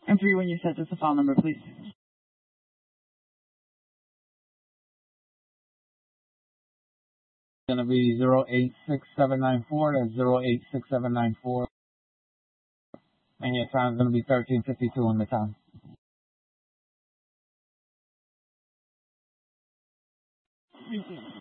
And 3 when you set, just the file number, please. Going to be 086794. That's 086794. And your time is going to be 13:52 on the time. Thank you.